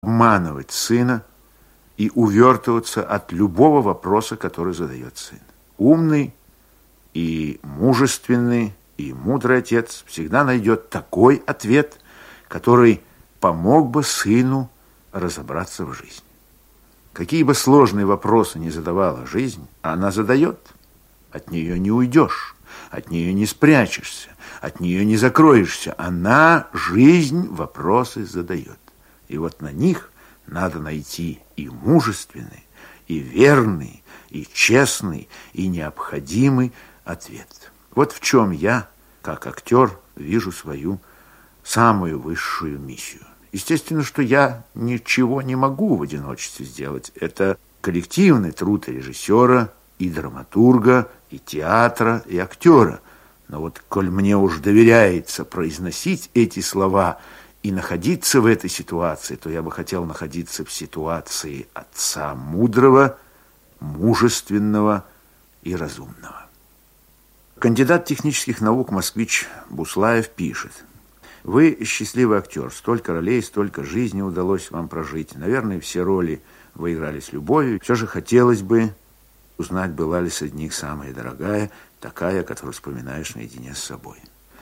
обманывать сына и увертываться от любого вопроса, который задает сын. Умный и мужественный, и мудрый отец всегда найдет такой ответ, который помог бы сыну разобраться в жизни. Какие бы сложные вопросы ни задавала жизнь, она задает. От нее не уйдешь, от нее не спрячешься, от нее не закроешься. Она, жизнь, вопросы задает. И вот на них надо найти и мужественный, и верный, и честный, и необходимый ответ. Вот в чем я, как актер, вижу свою самую высшую миссию. Естественно, что я ничего не могу в одиночестве сделать. Это коллективный труд и режиссера, и драматурга, и театра, и актера. Но вот, коль мне уж доверяется произносить эти слова и находиться в этой ситуации, то я бы хотел находиться в ситуации отца мудрого, мужественного и разумного. Кандидат технических наук, москвич Буслаев пишет: вы счастливый актер, столько ролей, столько жизней удалось вам прожить. Наверное, все роли вы играли с любовью. Все же хотелось бы узнать, была ли среди них самая дорогая, такая, которую вспоминаешь наедине с собой.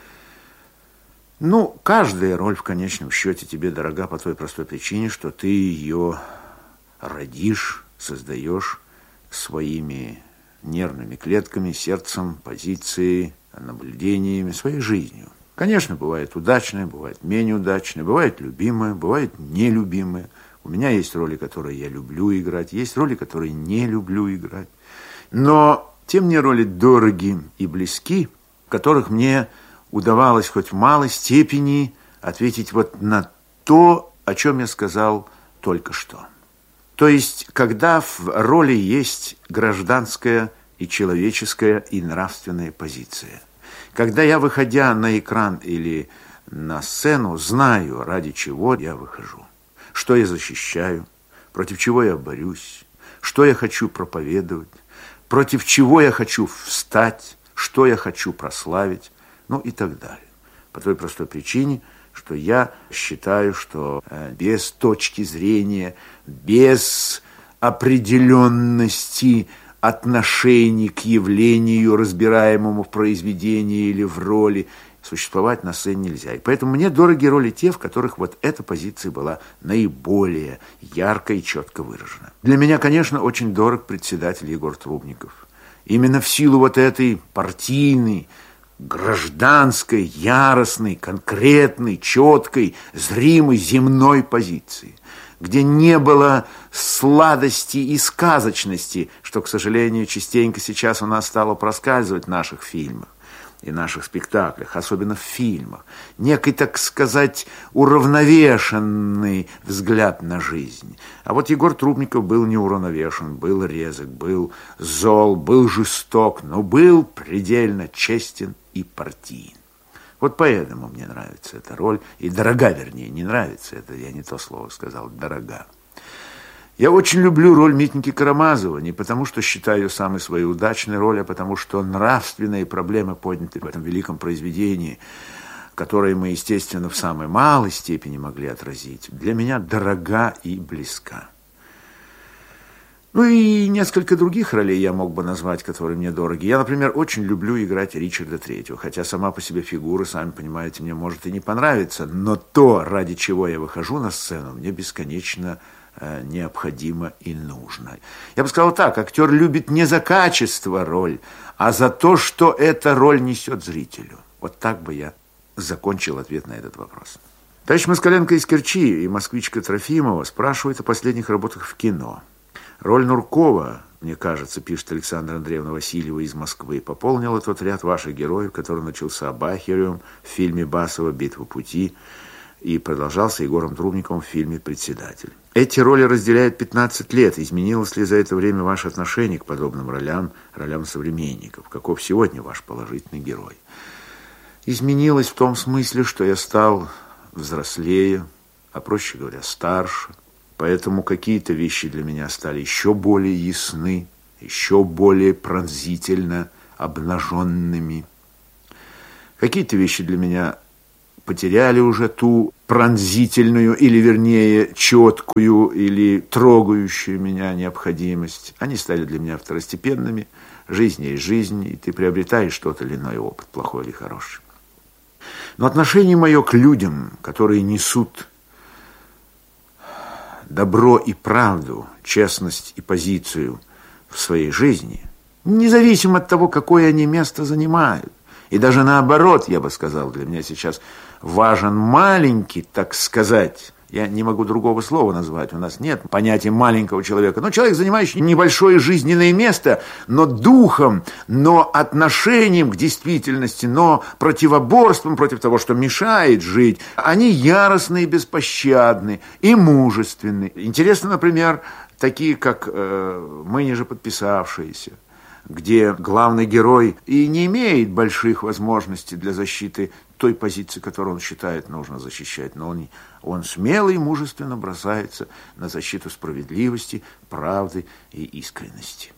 Ну, каждая роль в конечном счете тебе дорога по той простой причине, что ты ее родишь, создаешь своими нервными клетками, сердцем, позицией, наблюдениями, своей жизнью. Конечно, бывает удачное, бывает менее удачное, бывает любимое, бывает нелюбимое. У меня есть роли, которые я люблю играть, есть роли, которые не люблю играть. Но те мне роли дороги и близки, в которых мне удавалось хоть в малой степени ответить вот на то, о чем я сказал только что. То есть, когда в роли есть гражданская и человеческая и нравственная позиция. Когда я, выходя на экран или на сцену, знаю, ради чего я выхожу, что я защищаю, против чего я борюсь, что я хочу проповедовать, против чего я хочу встать, что я хочу прославить, ну и так далее. По той простой причине, что я считаю, что без точки зрения, без определенности отношений к явлению, разбираемому в произведении или в роли, существовать на сцене нельзя. И поэтому мне дороги роли те, в которых вот эта позиция была наиболее ярко и четко выражена. Для меня, конечно, очень дорог председатель Егор Трубников. Именно в силу вот этой партийной, гражданской, яростной, конкретной, четкой, зримой земной позиции, где не было сладости и сказочности, что, к сожалению, частенько сейчас у нас стало проскальзывать в наших фильмах и наших спектаклях, особенно в фильмах. Некий, так сказать, уравновешенный взгляд на жизнь. А вот Егор Трубников был неуравновешен, был резок, был зол, был жесток, но был предельно честен и партиен. Вот поэтому мне нравится эта роль. И дорога, вернее, не нравится. Это я не то слово сказал, дорога. Я очень люблю роль Митеньки Карамазова. Не потому, что считаю ее самой своей удачной ролью, а потому, что нравственные проблемы, подняты в этом великом произведении, которые мы, естественно, в самой малой степени могли отразить, для меня дорога и близка. Ну и несколько других ролей я мог бы назвать, которые мне дороги. Я, например, очень люблю играть Ричарда Третьего, хотя сама по себе фигура, сами понимаете, мне может и не понравиться, но то, ради чего я выхожу на сцену, мне бесконечно необходимо и нужно. Я бы сказал так, актер любит не за качество роль, а за то, что эта роль несет зрителю. Вот так бы я закончил ответ на этот вопрос. Товарищ Москаленко из Керчи и москвичка Трофимова спрашивают о последних работах в кино. Роль Нуркова, мне кажется, пишет Александра Андреевна Васильева из Москвы, пополнила тот ряд ваших героев, который начался Бахеревым в фильме Басова «Битва пути» и продолжался Егором Трубниковым в фильме «Председатель». Эти роли разделяют 15 лет. Изменилось ли за это время ваше отношение к подобным ролям современников? Каков сегодня ваш положительный герой? Изменилось в том смысле, что я стал взрослее, а проще говоря, старше. Поэтому какие-то вещи для меня стали еще более ясны, еще более пронзительно обнаженными. Какие-то вещи для меня потеряли уже ту пронзительную, или вернее четкую, или трогающую меня необходимость. Они стали для меня второстепенными. Жизнь есть жизнь, и ты приобретаешь тот или иной опыт, плохой или хороший. Но отношение мое к людям, которые несут добро и правду, честность и позицию в своей жизни, независимо от того, какое они место занимают, и даже наоборот, я бы сказал, для меня сейчас важен маленький, так сказать, я не могу другого слова назвать, у нас нет понятия маленького человека, но человек, занимающий небольшое жизненное место, но духом, но отношением к действительности, но противоборством против того, что мешает жить, они яростны и беспощадны, и мужественны. Интересно, например, такие, как мы, ниже подписавшиеся, где главный герой и не имеет больших возможностей для защиты той позиции, которую он считает нужно защищать, но он смело и мужественно бросается на защиту справедливости, правды и искренности.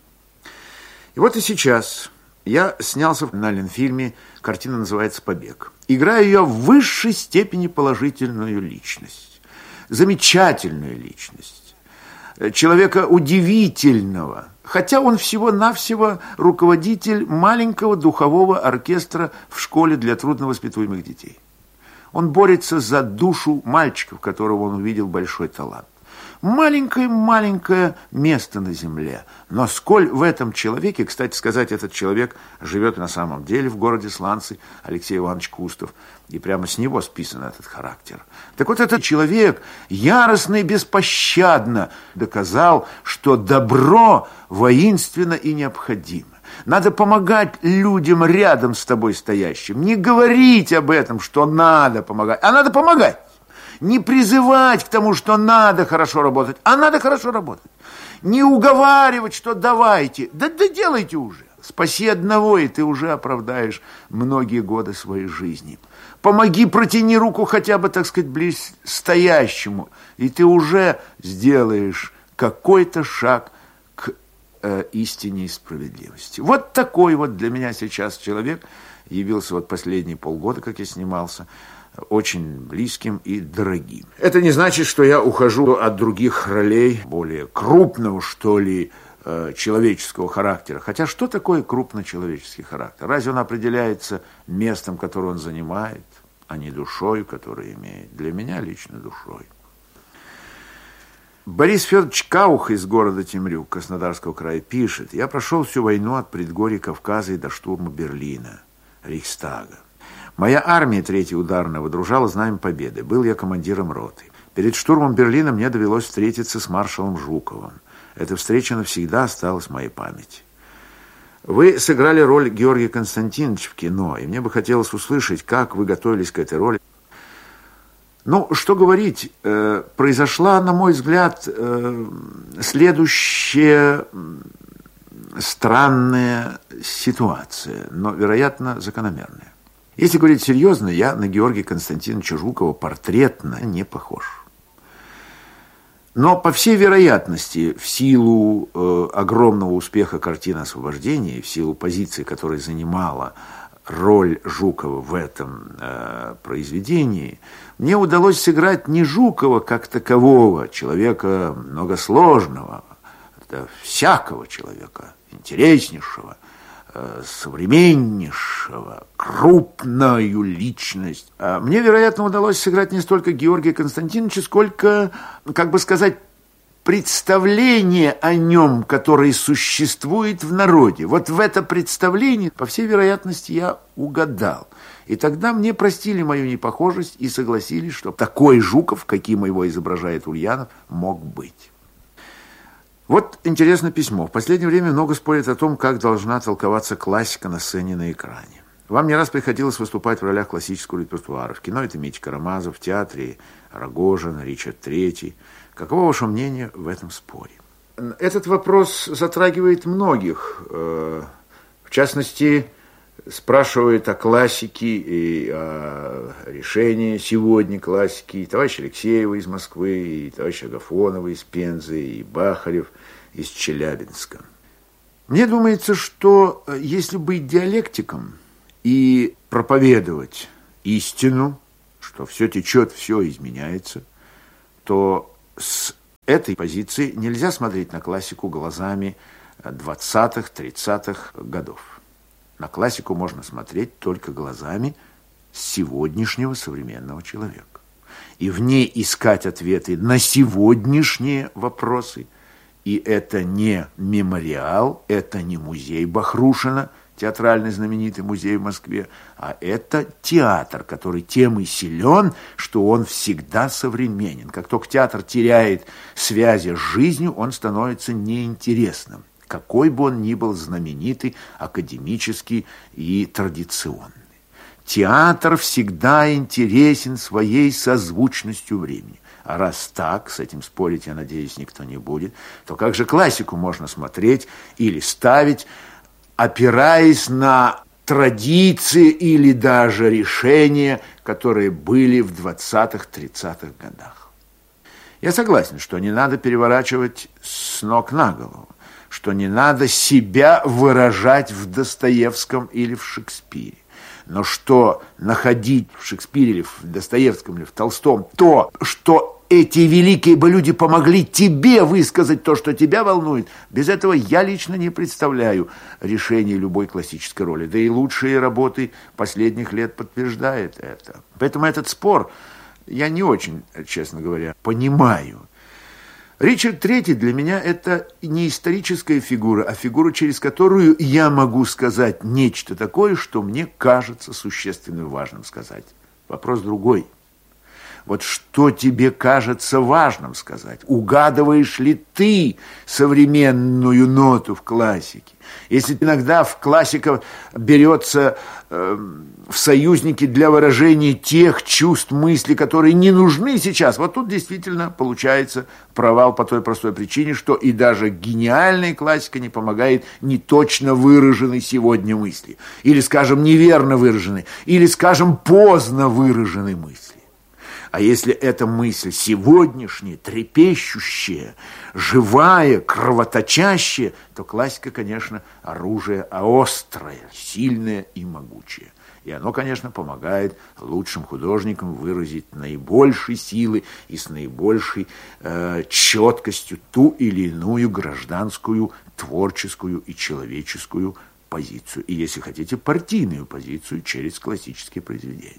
И вот и сейчас я снялся на Ленфильме, картина называется «Побег». Играю ее в высшей степени положительную личность, замечательную личность, человека удивительного, хотя он всего-навсего руководитель маленького духового оркестра в школе для трудновоспитуемых детей. Он борется за душу мальчика, в которого он увидел большой талант. Маленькое-маленькое место на земле. Но сколь в этом человеке, кстати сказать, этот человек живет на самом деле в городе Сланцы, Алексей Иванович Кустов, и прямо с него списан этот характер. Так вот, этот человек яростно и беспощадно доказал, что добро воинственно и необходимо. Надо помогать людям рядом с тобой стоящим. Не говорить об этом, что надо помогать, а надо помогать. Не призывать к тому, что надо хорошо работать, а надо хорошо работать. Не уговаривать, что давайте, да делайте уже. Спаси одного, и ты уже оправдаешь многие годы своей жизни. Помоги, протяни руку хотя бы, так сказать, близ стоящему, и ты уже сделаешь какой-то шаг к истине и справедливости. Вот такой вот для меня сейчас человек явился вот последние полгода, как я снимался, очень близким и дорогим. Это не значит, что я ухожу от других ролей, более крупного, что ли, человеческого характера. Хотя что такое крупночеловеческий характер? Разве он определяется местом, которое он занимает, а не душой, которую имеет? Для меня лично душой. Борис Федорович Каух из города Темрюк, Краснодарского края, пишет: «Я прошел всю войну от предгорий Кавказа и до штурма Берлина, Рейхстага. Моя армия, 3-я ударная, водружала знамя победы. Был я командиром роты. Перед штурмом Берлина мне довелось встретиться с маршалом Жуковым. Эта встреча навсегда осталась в моей памяти. Вы сыграли роль Георгия Константиновича в кино, и мне бы хотелось услышать, как вы готовились к этой роли». Ну, что говорить, произошла, на мой взгляд, следующая странная ситуация, но, вероятно, закономерная. Если говорить серьезно, я на Георгия Константиновича Жукова портретно не похож. Но, по всей вероятности, в силу огромного успеха картины «Освобождение», в силу позиции, которую занимала роль Жукова в этом произведении, мне удалось сыграть не Жукова как такового, человека многосложного, всякого человека, интереснейшего, современнейшего, крупную личность. Мне, вероятно, удалось сыграть не столько Георгия Константиновича, сколько, как бы сказать, представление о нем, которое существует в народе. Вот в это представление, по всей вероятности, я угадал. И тогда мне простили мою непохожесть и согласились, что такой Жуков, каким его изображает Ульянов, мог быть. Вот интересное письмо. В последнее время много спорят о том, как должна толковаться классика на сцене, на экране. Вам не раз приходилось выступать в ролях классического репертуара. В кино это Митя Карамазов, в театре Рогожин, Ричард III. Каково ваше мнение в этом споре? Этот вопрос затрагивает многих. В частности, спрашивают о классике и о решении сегодня классики и товарищ Алексеева из Москвы, и товарищ Агафонова из Пензы, и Бахарев из Челябинска. Мне думается, что если быть диалектиком и проповедовать истину, что все течет, все изменяется, то с этой позиции нельзя смотреть на классику глазами 20-х, 30-х годов. На классику можно смотреть только глазами сегодняшнего современного человека. И в ней искать ответы на сегодняшние вопросы. И это не мемориал, это не музей Бахрушина, театральный знаменитый музей в Москве, а это театр, который тем и силен, что он всегда современен. Как только театр теряет связи с жизнью, он становится неинтересным, какой бы он ни был знаменитый, академический и традиционный. Театр всегда интересен своей созвучностью времени. А раз так, с этим спорить, я надеюсь, никто не будет, то как же классику можно смотреть или ставить, опираясь на традиции или даже решения, которые были в 20-х, 30-х годах? Я согласен, что не надо переворачивать с ног на голову, что не надо себя выражать в Достоевском или в Шекспире. Но что находить в Шекспире или в Достоевском или в Толстом то, что эти великие бы люди помогли тебе высказать то, что тебя волнует, без этого я лично не представляю решения любой классической роли. Да и лучшие работы последних лет подтверждают это. Поэтому этот спор я не очень, честно говоря, понимаю. Ричард III для меня это не историческая фигура, а фигура, через которую я могу сказать нечто такое, что мне кажется существенным важным сказать. Вопрос другой. Вот что тебе кажется важным сказать? Угадываешь ли ты современную ноту в классике? Если иногда в классика берется в союзники для выражения тех чувств, мыслей, которые не нужны сейчас, вот тут действительно получается провал по той простой причине, что и даже гениальная классика не помогает неточно выраженной сегодня мысли. Или, скажем, неверно выраженной, или, скажем, поздно выраженной мысли. А если эта мысль сегодняшняя, трепещущая, живая, кровоточащая, то классика, конечно, оружие острое, сильное и могучее. И оно, конечно, помогает лучшим художникам выразить наибольшей силы и с наибольшей четкостью ту или иную гражданскую, творческую и человеческую позицию. И, если хотите, партийную позицию через классические произведения.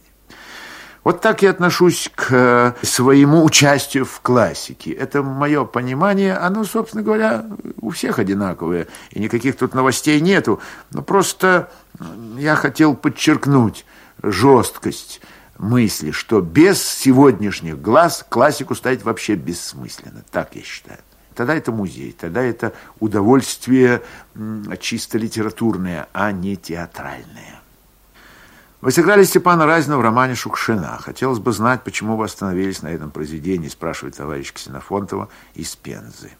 Вот так я отношусь к своему участию в классике. Это мое понимание, оно, собственно говоря, у всех одинаковое. И никаких тут новостей нету. Но просто я хотел подчеркнуть жесткость мысли, что без сегодняшних глаз классику ставить вообще бессмысленно. Так я считаю. Тогда это музей, тогда это удовольствие чисто литературное, а не театральное. Вы сыграли Степана Разина в романе «Шукшина». Хотелось бы знать, почему вы остановились на этом произведении, спрашивает товарищ Ксенофонтова из Пензы.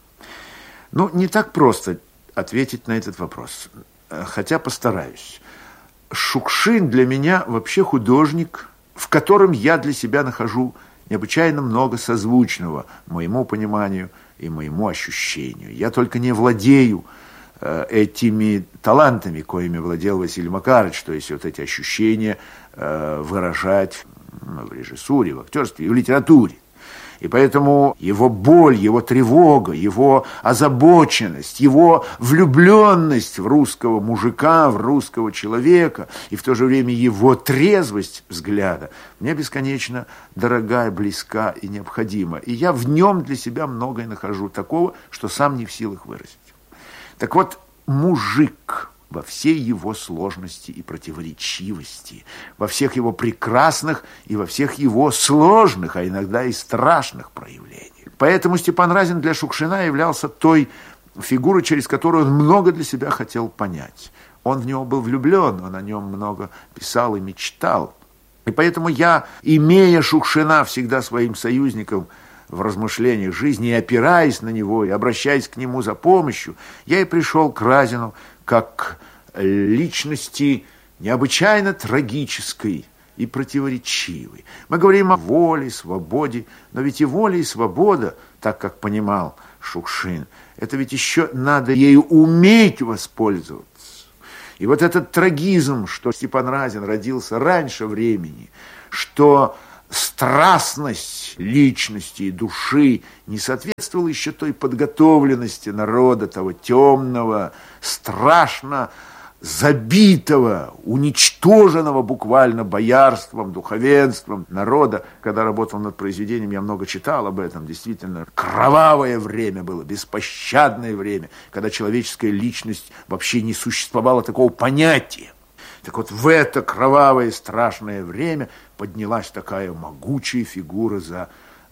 Ну, не так просто ответить на этот вопрос, хотя постараюсь. Шукшин для меня вообще художник, в котором я для себя нахожу необычайно много созвучного моему пониманию и моему ощущению. Я только не владею этими талантами, коими владел Василий Макарович, то есть вот эти ощущения выражать в режиссуре, в актерстве и в литературе. И поэтому его боль, его тревога, его озабоченность, его влюбленность в русского мужика, в русского человека, и в то же время его трезвость взгляда мне бесконечно дорога, близка и необходима. И я в нем для себя многое нахожу такого, что сам не в силах выразить. Так вот, мужик во всей его сложности и противоречивости, во всех его прекрасных и во всех его сложных, а иногда и страшных проявлениях. Поэтому Степан Разин для Шукшина являлся той фигурой, через которую он много для себя хотел понять. Он в него был влюблен, он о нем много писал и мечтал. И поэтому я, имея Шукшина всегда своим союзником в размышлениях жизни, и опираясь на него, и обращаясь к нему за помощью, я и пришел к Разину как к личности необычайно трагической и противоречивой. Мы говорим о воле, свободе, но ведь и воля, и свобода, так как понимал Шукшин, это ведь еще надо ею уметь воспользоваться. И вот этот трагизм, что Степан Разин родился раньше времени, что страстность личности и души не соответствовала еще той подготовленности народа, того темного, страшно забитого, уничтоженного буквально боярством, духовенством народа. Когда работал над произведением, я много читал об этом. Действительно, кровавое время было, беспощадное время, когда человеческая личность вообще не существовало такого понятия. Так вот, в это кровавое страшное время поднялась такая могучая фигура за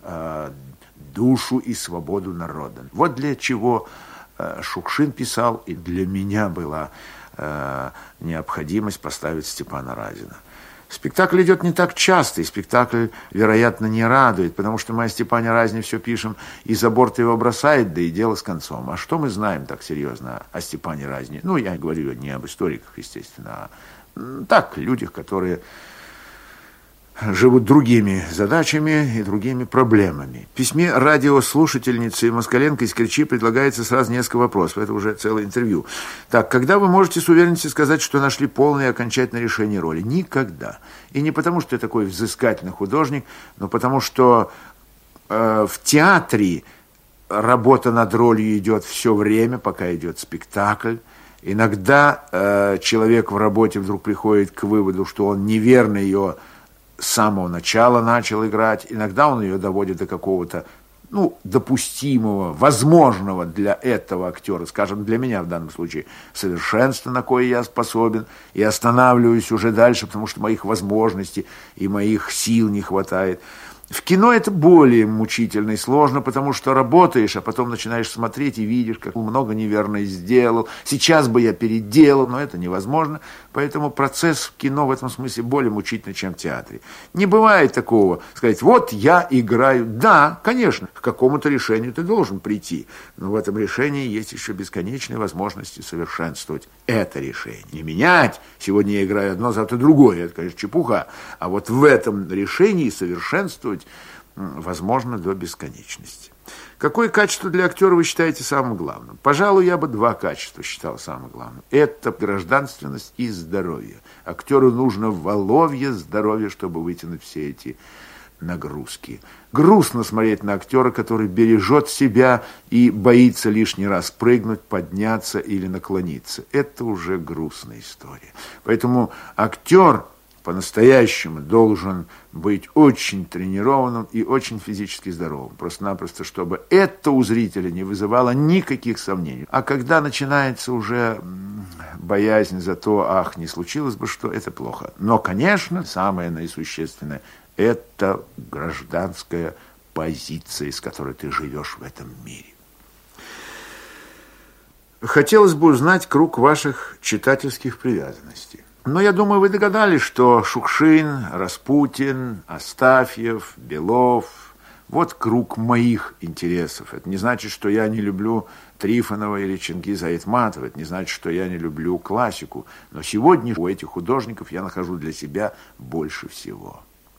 душу и свободу народа. Вот для чего Шукшин писал, и для меня была необходимость поставить Степана Разина. Спектакль идет не так часто, и спектакль, вероятно, не радует, потому что мы о Степане Разине все пишем, и за борт его бросает, да и дело с концом. А что мы знаем так серьезно о Степане Разине? Ну, я говорю не об историках, естественно, а так, людях, которые живут другими задачами и другими проблемами. В письме радиослушательницы Москаленко из Керчи предлагается сразу несколько вопросов. Это уже целое интервью. Так, когда вы можете с уверенностью сказать, что нашли полное и окончательное решение роли? Никогда. И не потому, что я такой взыскательный художник, но потому, что в театре работа над ролью идет все время, пока идет спектакль. Иногда человек в работе вдруг приходит к выводу, что он неверно ее с самого начала начал играть. Иногда он ее доводит до какого-то, допустимого, возможного для этого актера, скажем, для меня в данном случае, совершенства, на кое я способен, и останавливаюсь уже дальше, потому что моих возможностей и моих сил не хватает. В кино это более мучительно и сложно, потому что работаешь, а потом начинаешь смотреть и видишь, как много неверно сделал. Сейчас бы я переделал, но это невозможно. Поэтому процесс в кино в этом смысле более мучительный, чем в театре. Не бывает такого, сказать, вот я играю. Да, конечно, к какому-то решению ты должен прийти. Но в этом решении есть еще бесконечные возможности совершенствовать это решение. Не менять. Сегодня я играю одно, завтра другое. Это, конечно, чепуха. А вот в этом решении совершенствовать возможно до бесконечности. Какое качество для актера вы считаете самым главным? Пожалуй, я бы два качества считал самым главным. Это гражданственность и здоровье. Актеру нужно воловье здоровье, чтобы вытянуть все эти нагрузки. Грустно смотреть на актера, который бережет себя и боится лишний раз прыгнуть, подняться или наклониться. Это уже грустная история. Поэтому актер по-настоящему должен быть очень тренированным и очень физически здоровым. Просто-напросто, чтобы это у зрителя не вызывало никаких сомнений. А когда начинается уже боязнь за то, ах, не случилось бы что, это плохо. Но, конечно, самое наисущественное – это гражданская позиция, с которой ты живешь в этом мире. Хотелось бы узнать круг ваших читательских привязанностей. Но я думаю, вы догадались, что Шукшин, Распутин, Астафьев, Белов – вот круг моих интересов. Это не значит, что я не люблю Трифонова или Чингиза Айтматова. Это не значит, что я не люблю классику. Но сегодня у этих художников я нахожу для себя больше всего.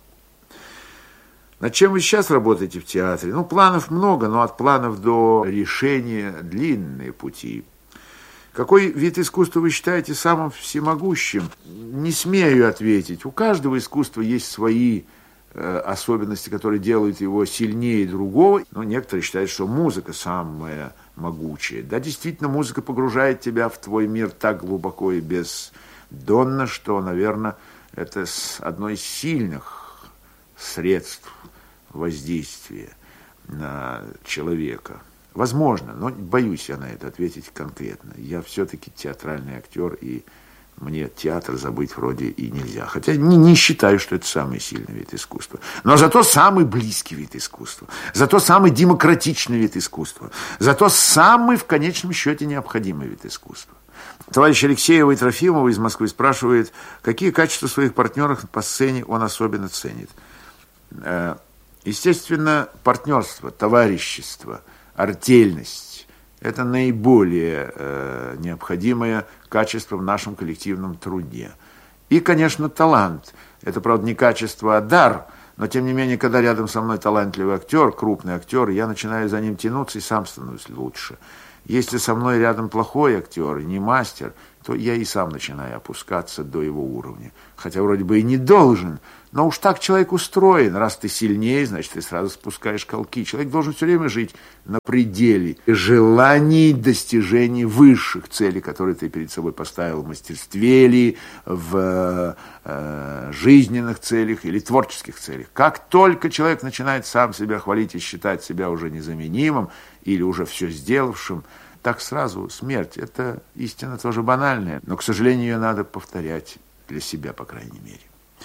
Над чем вы сейчас работаете в театре? Планов много, но от планов до решения длинные пути. Какой вид искусства вы считаете самым всемогущим? Не смею ответить. У каждого искусства есть свои особенности, которые делают его сильнее другого. Но некоторые считают, что музыка самая могучая. Да, действительно, музыка погружает тебя в твой мир так глубоко и бездонно, что, наверное, это одно из сильных средств воздействия на человека. Возможно, но боюсь я на это ответить конкретно. Я все-таки театральный актер, и мне театр забыть вроде и нельзя. Хотя не считаю, что это самый сильный вид искусства. Но зато самый близкий вид искусства. Зато самый демократичный вид искусства. Зато самый, в конечном счете, необходимый вид искусства. Товарищ Алексеева и Трофимова из Москвы спрашивает, какие качества в своих партнерах по сцене он особенно ценит. Естественно, партнерство, товарищество, артельность – это наиболее необходимое качество в нашем коллективном труде. И, конечно, талант. Это, правда, не качество, а дар. Но, тем не менее, когда рядом со мной талантливый актер, крупный актер, я начинаю за ним тянуться и сам становлюсь лучше. Если со мной рядом плохой актер и не мастер, то я и сам начинаю опускаться до его уровня. Хотя вроде бы и не должен, Но уж так человек устроен. Раз ты сильнее, значит, ты сразу спускаешь колки. Человек должен все время жить на пределе желаний, достижений высших целей, которые ты перед собой поставил в мастерстве или в жизненных целях или творческих целях. Как только человек начинает сам себя хвалить и считать себя уже незаменимым или уже все сделавшим, так сразу смерть. Это истина тоже банальная, но, к сожалению, ее надо повторять для себя, по крайней мере.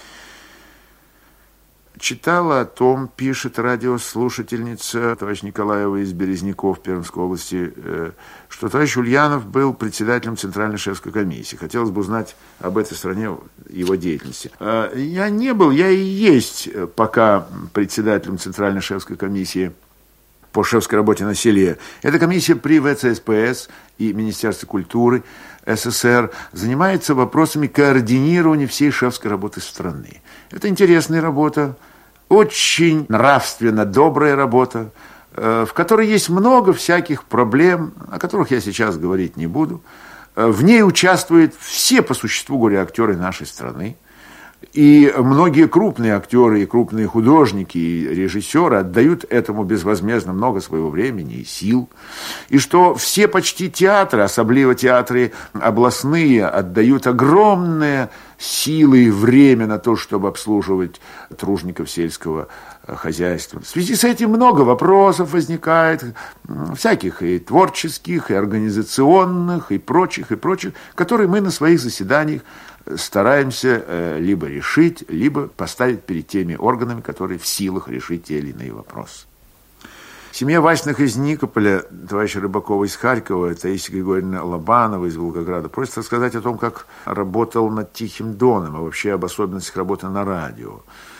Читала о том, пишет радиослушательница товарищ Николаева из Березняков Пермской области, что товарищ Ульянов был председателем Центральной шефской комиссии. Хотелось бы узнать об этой стороне его деятельности. Я не был, я и есть пока председателем Центральной шефской комиссии по шефской работе на селе. Эта комиссия при ВЦСПС и Министерстве культуры СССР занимается вопросами координирования всей шефской работы страны. Это интересная работа, очень нравственно добрая работа, в которой есть много всяких проблем, о которых я сейчас говорить не буду. В ней участвуют все по существу горе-актеры нашей страны. И многие крупные актеры, и крупные художники, и режиссеры отдают этому безвозмездно много своего времени и сил. И что все почти театры, особливо театры областные, отдают огромные силы и время на то, чтобы обслуживать тружеников сельского хозяйства. В связи с этим много вопросов возникает, всяких и творческих, и организационных, и прочих, которые мы на своих заседаниях стараемся либо решить, либо поставить перед теми органами, которые в силах решить те или иные вопросы. Семья Васиных из Никополя, товарища Рыбакова из Харькова, Таисия Григорьевна Лобанова из Волгограда просит рассказать о том, как работал над «Тихим доном», а вообще об особенностях работы на радио.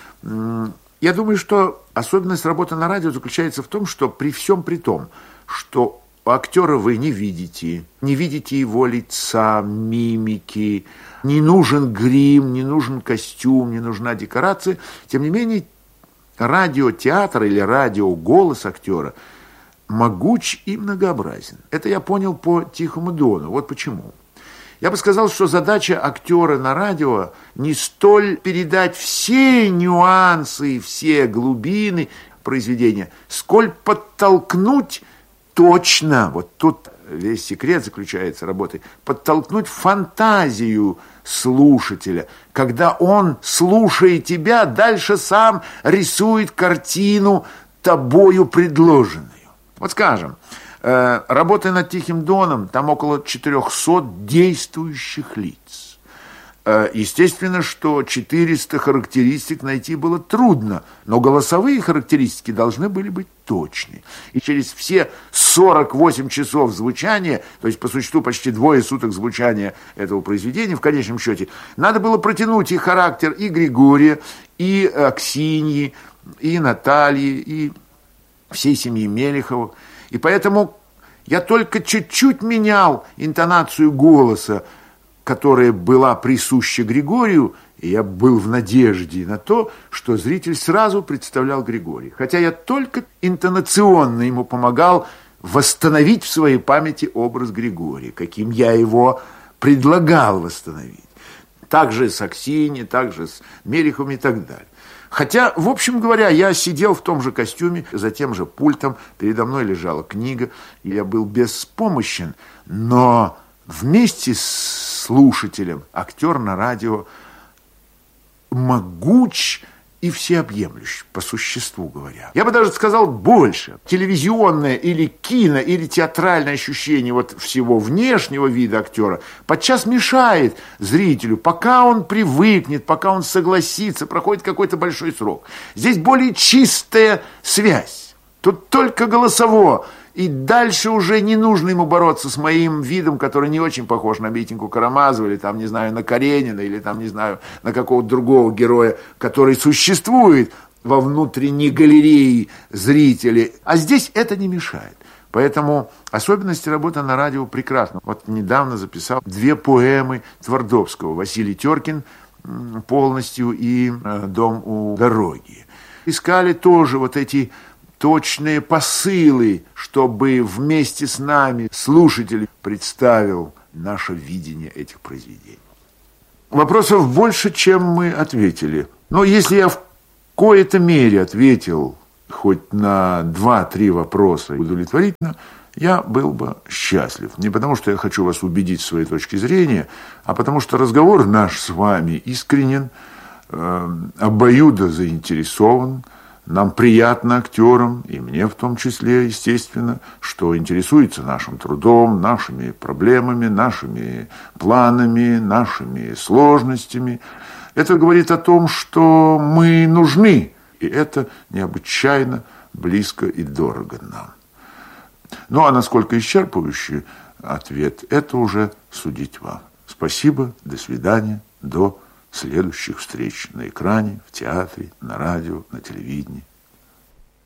Я думаю, что особенность работы на радио заключается в том, что при всем при том, что актера вы не видите его лица, мимики, не нужен грим, не нужен костюм, не нужна декорация. Тем не менее, радиотеатр или радиоголос актера могуч и многообразен. Это я понял по «Тихому дону». Вот почему. Я бы сказал, что задача актера на радио не столь передать все нюансы, все глубины произведения, сколь подтолкнуть точно, вот тут весь секрет заключается работы, подтолкнуть фантазию слушателя, когда он, слушая тебя, дальше сам рисует картину тобою предложенную. Вот скажем, работая над «Тихим доном», там около 400 действующих лиц. Естественно, что 400 характеристик найти было трудно, но голосовые характеристики должны были быть точны. И через все 48 часов звучания, то есть по существу почти 2 суток звучания этого произведения, в конечном счете, надо было протянуть и характер и Григория, и Аксиньи, и Натальи, и всей семьи Мелеховых. И поэтому я только чуть-чуть менял интонацию голоса, которая была присуща Григорию, и я был в надежде на то, что зритель сразу представлял Григория. Хотя я только интонационно ему помогал восстановить в своей памяти образ Григория, каким я его предлагал восстановить. Также с Аксиньей, также с Мелеховым и так далее. Хотя, в общем говоря, я сидел в том же костюме, за тем же пультом, передо мной лежала книга, и я был беспомощен, но вместе с слушателем актер на радио могуч и всеобъемлющ, по существу говоря. Я бы даже сказал больше. Телевизионное или кино, или театральное ощущение вот всего внешнего вида актера подчас мешает зрителю, пока он привыкнет, пока он согласится, проходит какой-то большой срок. Здесь более чистая связь. Тут только голосово. И дальше уже не нужно ему бороться с моим видом, который не очень похож на Митеньку Карамазова, или там, не знаю, на Каренина, или там, не знаю, на какого-то другого героя, который существует во внутренней галерее зрителей. А здесь это не мешает. Поэтому особенности работы на радио прекрасны. Вот недавно записал 2 поэмы Твардовского. Василий Теркин полностью и «Дом у дороги». Искали тоже вот эти точные посылы, чтобы вместе с нами слушатель представил наше видение этих произведений. Вопросов больше, чем мы ответили. Но если я в коей-то мере ответил хоть на 2-3 вопроса удовлетворительно, я был бы счастлив. Не потому, что я хочу вас убедить в своей точке зрения, а потому, что разговор наш с вами искренен, обоюдо заинтересован. Нам приятно, актерам, и мне в том числе, естественно, что интересуется нашим трудом, нашими проблемами, нашими планами, нашими сложностями. Это говорит о том, что мы нужны, и это необычайно близко и дорого нам. Ну, а насколько исчерпывающий ответ, это уже судить вам. Спасибо, до свидания, до следующих встреч на экране, в театре, на радио, на телевидении.